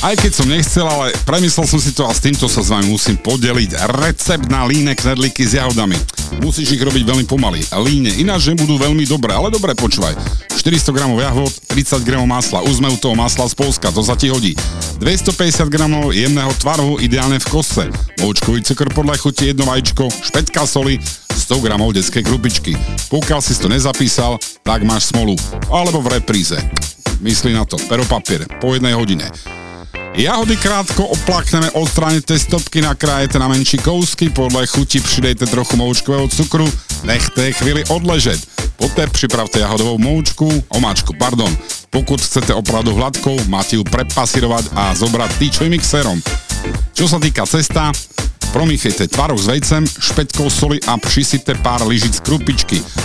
Aj keď som nechcel, ale premyslel som si to a s týmto sa s vami musím podeliť. Recept na líne knedlíky s jahodami. Musíš ich robiť veľmi pomaly. Líne, ináč nebudú veľmi dobré, ale dobre počúvaj. 400 g jahod, 30 g masla, uzmeutého masla z Polska, to sa ti hodí. 250 g jemného tvarohu, ideálne v kostce. Moučkový cukor podľa chuti, jedno vajíčko, špeťka soli, 100 g detskej krupičky. Pokiaľ si to nezapísal, tak máš smolu. Alebo v repríze. Myslí na to, pero papier, po 1 hodine. Jahody krátko oplakneme, odstránite stopky, nakrájete na menší kousky, podľa chuti pridejte trochu moučkového cukru, nechte chvíli odležet. Poté pripravte jahodovou omáčku. Pokud chcete opravdu hladkou, máte ju prepasírovať a zobrať tyčovým mixérom. Čo sa týka cesta, promíchajte tvaroh s vejcem, špeťkou soli a přisypte pár lyžic krupičky.